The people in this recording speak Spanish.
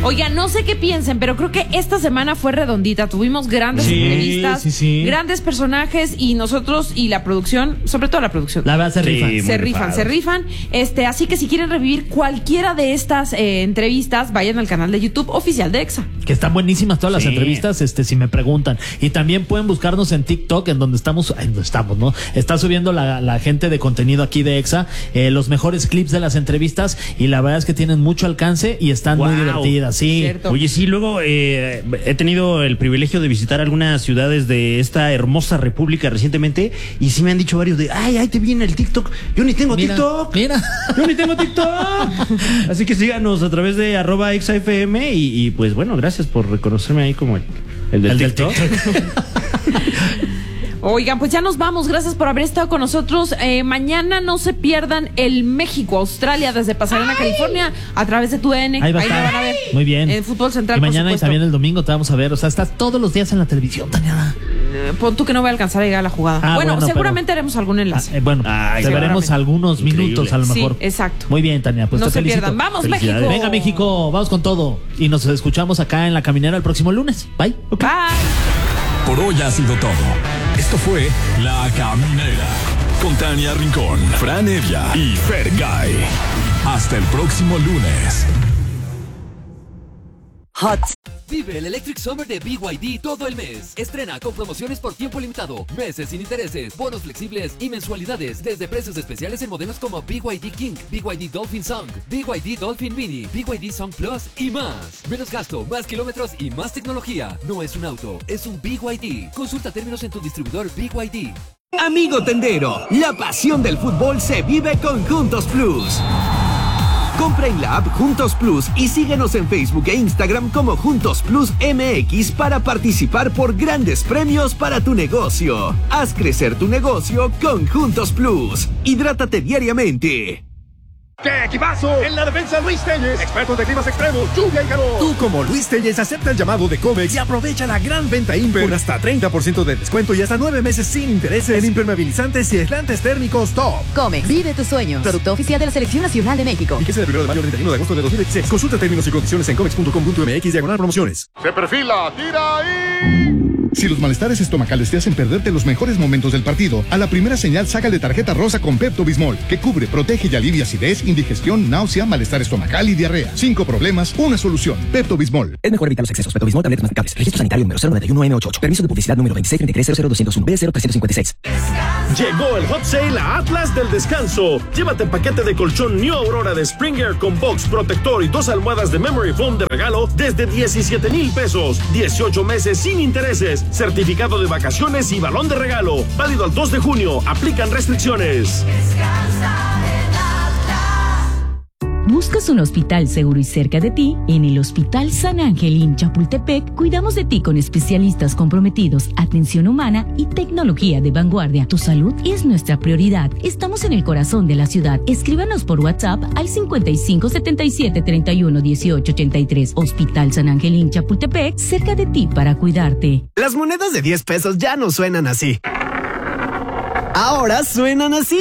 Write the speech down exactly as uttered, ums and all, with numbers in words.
Oiga, no sé qué piensen, pero creo que esta semana fue redondita. Tuvimos grandes sí, entrevistas, sí, sí. grandes personajes y nosotros y la producción, sobre todo la producción. La verdad se Sí, rifan. muy Se rifan, rifados. se rifan. Este, así que si quieren revivir cualquiera de estas eh, entrevistas, vayan al canal de YouTube oficial de Exa. Que están buenísimas todas las Sí. entrevistas, este, si me preguntan. Y también pueden buscarnos en TikTok, en donde estamos, ay, no estamos, ¿no? Está subiendo la, la gente de contenido aquí de Exa, eh, los mejores clips de las entrevistas, y la verdad es que tienen mucho alcance y están Wow. muy divertidas, sí. Cierto. Oye, sí, luego eh, he tenido el privilegio de visitar algunas ciudades de esta hermosa república recientemente y sí me han dicho varios de, ay, ay, te vi en el TikTok. Yo ni tengo Mira, TikTok. mira. Yo ni tengo TikTok. Así que síganos a través de arroba exafm y, y pues bueno, gracias por reconocerme ahí como el, el del El del TikTok. Oigan, pues ya nos vamos. Gracias por haber estado con nosotros. Eh, mañana no se pierdan el México-Australia desde Pasadena, California, a través de tu N. Ahí va a lo estar. van a ver. Muy bien. En Fútbol Central, Y por mañana y supuesto. también el domingo te vamos a ver. O sea, estás todos los días en la televisión, Tania. Eh, Pon tú que no voy a alcanzar a llegar a la jugada. Ah, bueno, bueno, seguramente pero- haremos algún Ah, enlace. eh, bueno, Ay, te veremos seguramente. algunos Increíble. minutos a lo Sí, mejor. exacto. Muy bien, Tania, pues No te se felicito. pierdan. Vamos, Felicidades. México. Venga, México, vamos con todo. Y nos escuchamos acá en La Caminera el próximo lunes. Bye. Bye. Por hoy ha sido todo. Esto fue La Caminera con Tania Rincón, Fran Evia y Fergay. Hasta el próximo lunes. Hot. Vive el Electric Summer de B Y D todo el mes. Estrena con promociones por tiempo limitado, meses sin intereses, bonos flexibles y mensualidades desde precios especiales en modelos como B Y D King, B Y D Dolphin Song, B Y D Dolphin Mini, B Y D Song Plus y más. Menos gasto, más kilómetros y más tecnología. No es un auto, es un B Y D. Consulta términos en tu distribuidor B Y D. Amigo tendero, la pasión del fútbol se vive con Juntos Plus. Compra en la app Juntos Plus y síguenos en Facebook e Instagram como Juntos Plus M X para participar por grandes premios para tu negocio. Haz crecer tu negocio con Juntos Plus. Hidrátate diariamente. ¡Qué equipazo! En la defensa Luis Telles, expertos de climas extremos, lluvia y calor. Tú como Luis Telles acepta el llamado de Comex y aprovecha la gran venta Imper con hasta treinta por ciento de descuento y hasta nueve meses sin intereses en impermeabilizantes y aislantes térmicos top. Comex, vive tus sueños. Producto oficial de la Selección Nacional de México. Fíjese del primero de mayo al treinta y uno de agosto de dos mil veintiséis. Consulta términos y condiciones en comex punto com punto m x diagonal promociones. Se perfila, tira ahí. Si los malestares estomacales te hacen perderte los mejores momentos del partido, a la primera señal sácale tarjeta rosa con Pepto-Bismol, que cubre, protege y alivia acidez, indigestión, náusea, malestar estomacal y diarrea. Cinco problemas, una solución. Pepto-Bismol. Es mejor evitar los excesos. Pepto-Bismol, tabletas masticables. Registro sanitario número cero nueve uno N ochenta y ocho. Permiso de publicidad número veintiséis treinta y tres cero cero doscientos uno B cero trescientos cincuenta y seis. Llegó el hot sale a Atlas del Descanso. Llévate paquete de colchón New Aurora de Springer con box, protector y dos almohadas de Memory Foam de regalo desde diecisiete mil pesos. dieciocho meses sin intereses. Certificado de vacaciones y balón de regalo. Válido al dos de junio. Aplican restricciones. ¿Buscas un hospital seguro y cerca de ti? En el Hospital San Angelín Chapultepec cuidamos de ti con especialistas comprometidos, atención humana y tecnología de vanguardia. Tu salud es nuestra prioridad. Estamos en el corazón de la ciudad. Escríbanos por WhatsApp al cincuenta y cinco setenta y siete treinta y uno dieciocho ochenta y tres. Hospital San Angelín Chapultepec, cerca de ti para cuidarte. Las monedas de diez pesos ya no suenan así. Ahora suenan así.